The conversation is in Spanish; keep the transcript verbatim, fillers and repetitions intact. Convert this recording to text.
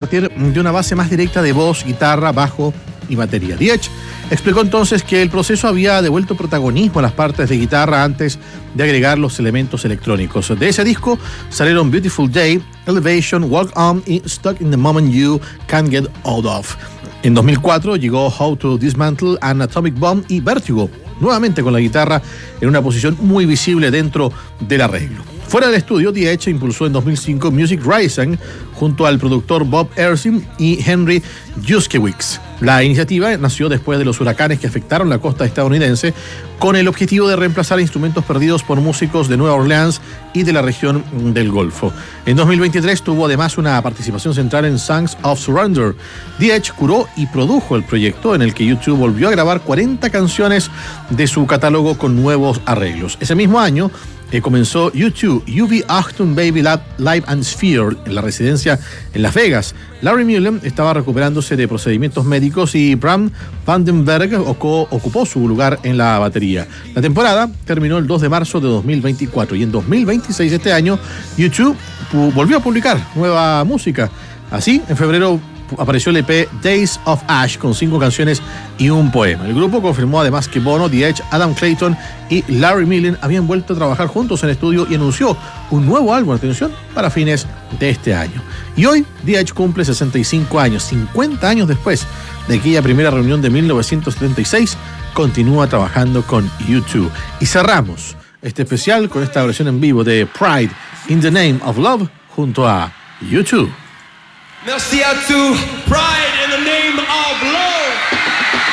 partir de una base más directa de voz, guitarra, bajo y batería. The Edge explicó entonces que el proceso había devuelto protagonismo a las partes de guitarra antes de agregar los elementos electrónicos. De ese disco salieron Beautiful Day, Elevation, Walk On y Stuck in the Moment You Can't Get Out Of. En dos mil cuatro llegó How to Dismantle an Atomic Bomb y Vertigo, nuevamente con la guitarra en una posición muy visible dentro del arreglo. Fuera del estudio, The Edge impulsó en dos mil cinco Music Rising junto al productor Bob Ersin y Henry Juszkiewicz. La iniciativa nació después de los huracanes que afectaron la costa estadounidense con el objetivo de reemplazar instrumentos perdidos por músicos de Nueva Orleans y de la región del Golfo. En dos mil veintitrés tuvo además una participación central en Songs of Surrender. The Edge curó y produjo el proyecto en el que YouTube volvió a grabar cuarenta canciones de su catálogo con nuevos arreglos. Ese mismo año Eh, comenzó U dos, U V Achtung Baby Lab, Live and Sphere, en la residencia en Las Vegas. Larry Mullen estaba recuperándose de procedimientos médicos y Bram Vandenberg ocupó su lugar en la batería. La temporada terminó el dos de marzo de dos mil veinticuatro y en dos mil veintiséis, este año, U dos volvió a publicar nueva música. Así, en febrero apareció el E P Days of Ash con cinco canciones y un poema. El grupo confirmó además que Bono, The Edge, Adam Clayton y Larry Mullen habían vuelto a trabajar juntos en estudio y anunció un nuevo álbum, atención, para fines de este año. Y hoy The Edge cumple sesenta y cinco años, cincuenta años después de aquella primera reunión de mil novecientos setenta y seis, continúa trabajando con U dos. Y cerramos este especial con esta versión en vivo de Pride in the Name of Love junto a U dos. Merci à tous. Pride in the Name of Love.